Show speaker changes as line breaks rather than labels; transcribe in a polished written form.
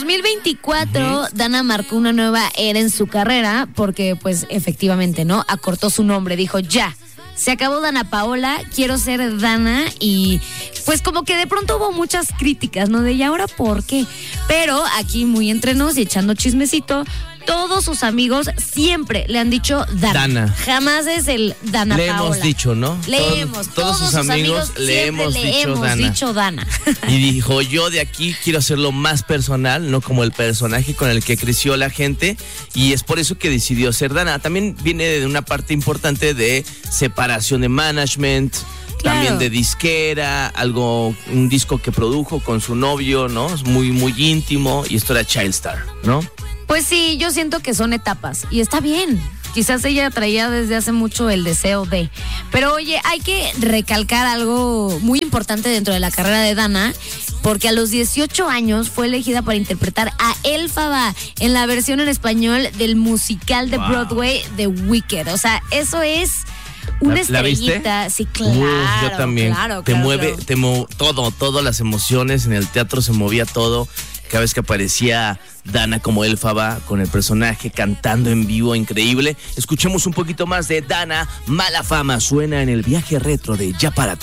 2024, Dana marcó una nueva era en su carrera porque, pues, efectivamente, ¿no? Acortó su nombre, dijo, ya, se acabó Dana Paola, quiero ser Dana, y pues como que de pronto hubo muchas críticas, ¿no? De, ¿y ahora por qué? Pero aquí muy entre nos y echando chismecito, todos sus amigos siempre le han dicho Dana. Jamás es el Dana
le
Paola.
Le hemos dicho, ¿no?
Todos sus amigos
le hemos dicho Dana. Y dijo, yo de aquí quiero hacerlo más personal, no como el personaje con el que creció la gente. Y es por eso que decidió ser Dana. También viene de una parte importante de separación de management. Claro. También de disquera, un disco que produjo con su novio, ¿no? Es muy, muy íntimo, y esto era Childstar, ¿no?
Pues sí, yo siento que son etapas y está bien. Quizás ella traía desde hace mucho el deseo de. Pero oye, hay que recalcar algo muy importante dentro de la carrera de Dana, porque a los 18 años fue elegida para interpretar a Elphaba en la versión en español del musical de Broadway The Wicked. O sea, eso es una estrellita. Sí, claro.
Yo también.
Claro,
te mueve todo, las emociones. En el teatro se movía todo. Cada vez que aparecía Dana como Elphaba con el personaje cantando en vivo, increíble. Escuchemos un poquito más de Dana. Mala Fama suena en el viaje retro de Ya Párate.